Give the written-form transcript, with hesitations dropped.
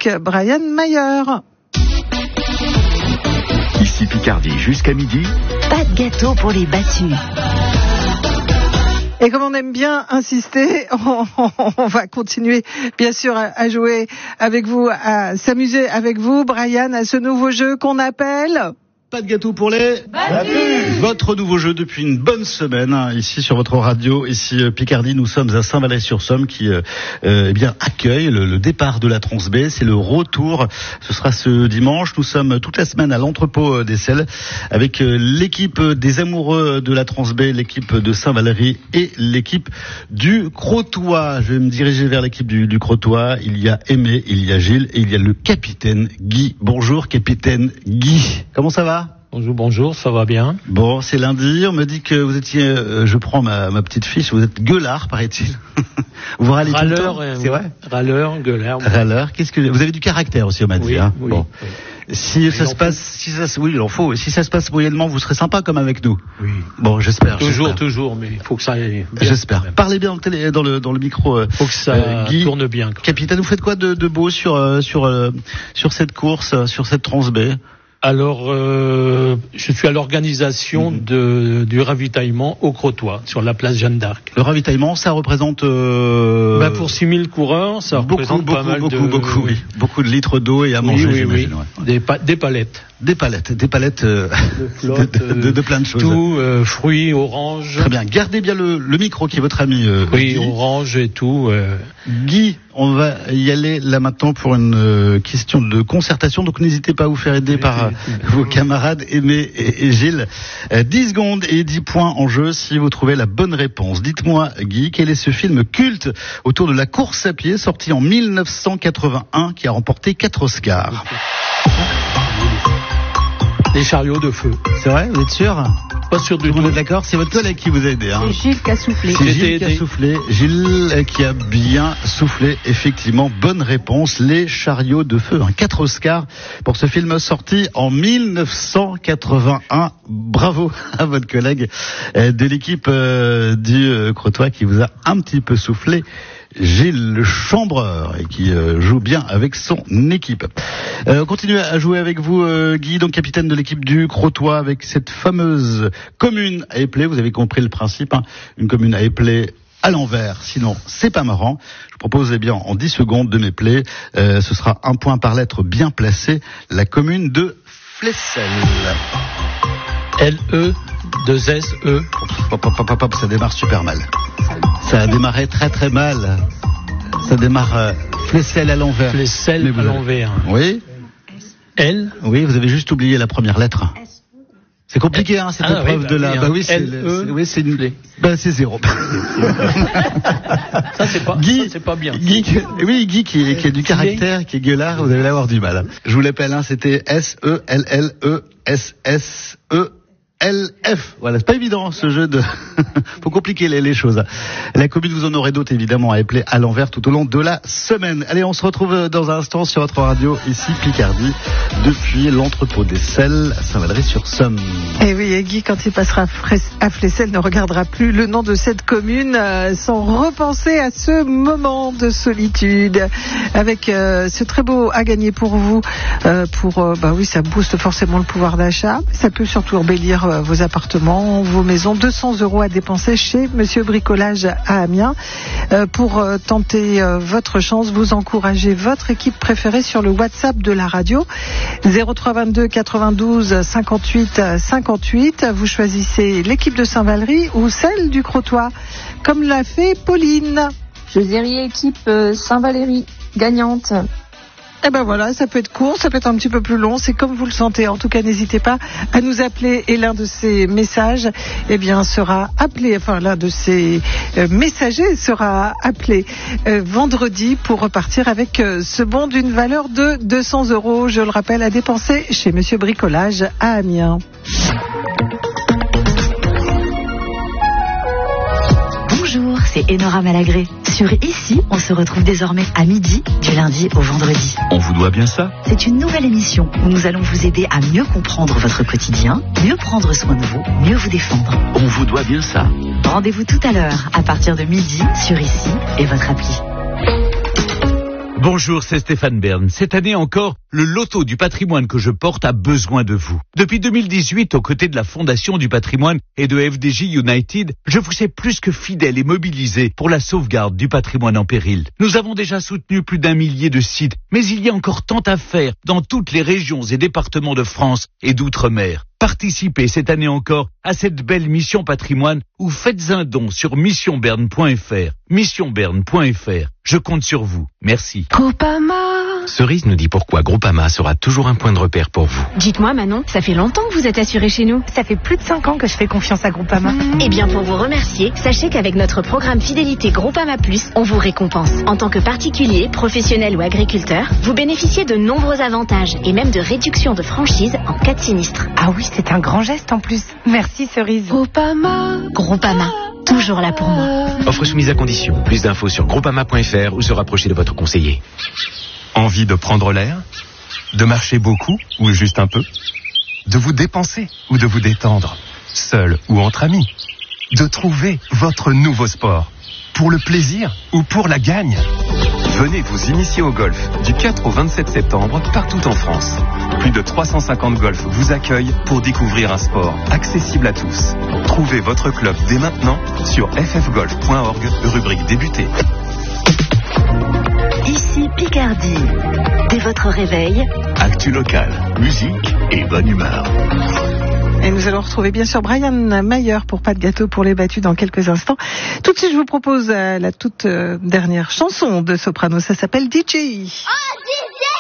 avec Brian Mayer. Ici Picardie, jusqu'à midi. Pas de gâteau pour les battus. Et comme on aime bien insister, on va continuer bien sûr à jouer avec vous, à s'amuser avec vous, Brian, à ce nouveau jeu qu'on appelle... Pas de gâteau pour les battus. Votre nouveau jeu depuis une bonne semaine, ici sur votre radio, ici Picardie. Nous sommes à Saint-Valery-sur-Somme qui accueille le départ de la Transb. C'est le retour. Ce sera ce dimanche. Nous sommes toute la semaine à l'entrepôt des Selles avec l'équipe des amoureux de la Transb, l'équipe de Saint-Valery et l'équipe du Crotoy. Je vais me diriger vers l'équipe du Crotoy. Il y a Aimé, il y a Gilles et il y a le capitaine Guy. Bonjour capitaine Guy. Comment ça va ? Bonjour, ça va bien. Bon, c'est lundi, on me dit que vous étiez, je prends ma petite fiche, vous êtes gueulard, paraît-il. Vous râlez tout le temps, c'est vrai ? Râleur, gueulard. Râleur, vous avez du caractère aussi, on m'a dit, hein. Oui, bon. Oui. Si ça se passe moyennement, vous serez sympa comme avec nous. Oui. Bon, j'espère. Toujours, mais il faut que ça aille bien. J'espère. Parlez bien dans le micro. Faut que ça Guy, tourne bien. Capitaine, vous faites quoi de beau sur cette course, sur cette Transb ? Alors, je suis à l'organisation du ravitaillement au Crotoy, sur la place Jeanne d'Arc. Le ravitaillement, ça représente... pour 6000 coureurs, ça représente pas mal beaucoup, oui. Beaucoup de litres d'eau et à manger, j'imagine. Ouais. Des palettes. Des palettes de flotte, de plein de choses. Tout, fruits, oranges. Très bien. Gardez bien le micro qui est votre ami. Oui, Guy. orange et tout. Guy, on va y aller là maintenant pour une question de concertation. Donc n'hésitez pas à vous faire aider par vos camarades Aimé et Gilles. 10 secondes et 10 points en jeu si vous trouvez la bonne réponse. Dites-moi, Guy, quel est ce film culte autour de la course à pied sorti en 1981 qui a remporté 4 Oscars? Les chariots de feu. C'est vrai, vous êtes sûr? Pas sûr du tout. Vous êtes d'accord? C'est votre collègue qui vous a aidé. Hein. C'est Gilles qui a soufflé. C'est Gilles qui a soufflé. Gilles qui a bien soufflé. Effectivement, bonne réponse. Les chariots de feu. 4 Oscars pour ce film sorti en 1981. Bravo à votre collègue de l'équipe du Crotoy qui vous a un petit peu soufflé. Gilles le Chambreur et qui joue bien avec son équipe. Continuez à jouer avec vous, Guy, donc capitaine de l'équipe du Crotoy, avec cette fameuse commune à épeler. Vous avez compris le principe, hein, une commune à épeler à l'envers, sinon c'est pas marrant. Je propose en 10 secondes de m'épeler. Ce sera un point par lettre bien placé. La commune de Flesselles. L-E-2-S-E. Ça démarre super mal. Ça a démarré très très mal. Ça démarre Flesselles à l'envers. Flesselles à l'envers. Oui. L. Oui, vous avez juste oublié la première lettre. C'est compliqué, hein, cette épreuve de la... c'est 0. Ça, c'est pas, Guy, ça, c'est pas bien. Guy qui a du caractère, qui est gueulard, vous allez avoir du mal. Je vous l'appelle, hein, c'était S-E-L-L-E-S-S-E. LF. Voilà, c'est pas évident ce jeu de... Faut compliquer les choses. La commune, vous en aurez d'autres évidemment à épeler à l'envers tout au long de la semaine. Allez, on se retrouve dans un instant sur votre radio, ici Picardie, depuis l'entrepôt des Selles à Saint-Valery-sur-Somme. Et oui, et Guy, quand il passera à Flesselles, ne regardera plus le nom de cette commune sans repenser à ce moment de solitude. Avec ce très beau à gagner pour vous, ça booste forcément le pouvoir d'achat. Ça peut surtout embellir vos appartements, vos maisons. 200 € à dépenser chez Monsieur Bricolage à Amiens. Pour tenter votre chance, vous encouragez votre équipe préférée sur le WhatsApp de la radio 0322 92 58 58. Vous choisissez l'équipe de Saint-Valery ou celle du Crotoy, comme l'a fait Pauline. Je dirais équipe Saint-Valery gagnante. Eh ben voilà, ça peut être court, ça peut être un petit peu plus long, c'est comme vous le sentez. En tout cas, n'hésitez pas à nous appeler et l'un de ces messages, sera appelé, l'un de ces messagers sera appelé vendredi pour repartir avec ce bon d'une valeur de 200 €, je le rappelle, à dépenser chez Monsieur Bricolage à Amiens. Bonjour, c'est Enora Malagré. Sur Ici, on se retrouve désormais à midi, du lundi au vendredi. On vous doit bien ça. C'est une nouvelle émission où nous allons vous aider à mieux comprendre votre quotidien, mieux prendre soin de vous, mieux vous défendre. On vous doit bien ça. Rendez-vous tout à l'heure, à partir de midi, sur Ici et votre appli. Bonjour, c'est Stéphane Bern. Cette année encore, le loto du patrimoine que je porte a besoin de vous. Depuis 2018, aux côtés de la Fondation du patrimoine et de FDJ United, je vous sais plus que fidèle et mobilisé pour la sauvegarde du patrimoine en péril. Nous avons déjà soutenu plus d'1 millier de sites, mais il y a encore tant à faire dans toutes les régions et départements de France et d'outre-mer. Participez cette année encore à cette belle mission patrimoine ou faites un don sur missionberne.fr. Missionberne.fr. Je compte sur vous. Merci. Groupama. Cerise nous dit pourquoi Groupama sera toujours un point de repère pour vous. Dites-moi Manon, ça fait longtemps que vous êtes assuré chez nous. Ça fait plus de 5 ans que je fais confiance à Groupama. Eh bien pour vous remercier, sachez qu'avec notre programme fidélité Groupama Plus, on vous récompense. En tant que particulier, professionnel ou agriculteur, vous bénéficiez de nombreux avantages et même de réductions de franchise en cas de sinistre. Ah oui, c'est un grand geste en plus. Merci Cerise. Groupama. Toujours là pour moi. Offre soumise à condition. Plus d'infos sur groupama.fr ou se rapprocher de votre conseiller. Envie de prendre l'air? De marcher beaucoup ou juste un peu? De vous dépenser ou de vous détendre? Seul ou entre amis? De trouver votre nouveau sport? Pour le plaisir ou pour la gagne? Venez vous initier au golf du 4 au 27 septembre partout en France. Plus de 350 golfs vous accueillent pour découvrir un sport accessible à tous. Trouvez votre club dès maintenant sur ffgolf.org, rubrique débuter. Ici Picardie. Dès votre réveil, Actu local, musique et bonne humeur. Et nous allons retrouver bien sûr Brian Mayer pour Pas de gâteau pour les battus dans quelques instants. Tout de suite, je vous propose la toute dernière chanson de Soprano. Ça s'appelle DJ. Oh, DJ!